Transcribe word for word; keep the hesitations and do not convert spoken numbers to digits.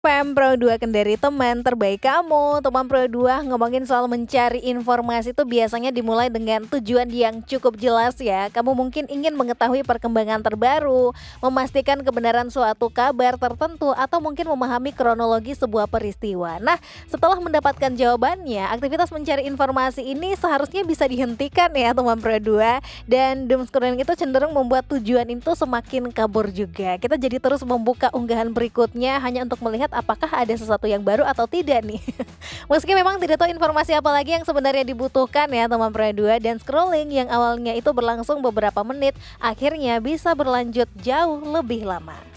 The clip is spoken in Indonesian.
P M Pro dua Kendari, teman terbaik kamu. Teman Pro dua ngomongin soal mencari informasi itu biasanya dimulai dengan tujuan yang cukup jelas ya. Kamu mungkin ingin mengetahui perkembangan terbaru, memastikan kebenaran suatu kabar tertentu, atau mungkin memahami kronologi sebuah peristiwa. Nah, setelah mendapatkan jawabannya, aktivitas mencari informasi ini seharusnya bisa dihentikan ya teman Pro dua. Dan doom scrolling itu cenderung membuat tujuan itu semakin kabur juga. Kita jadi terus membuka unggahan berikutnya hanya untuk melihat apakah ada sesuatu yang baru atau tidak nih. Meski memang tidak tahu informasi apa lagi yang sebenarnya dibutuhkan ya teman Pro dua, dan scrolling yang awalnya itu berlangsung beberapa menit akhirnya bisa berlanjut jauh lebih lama.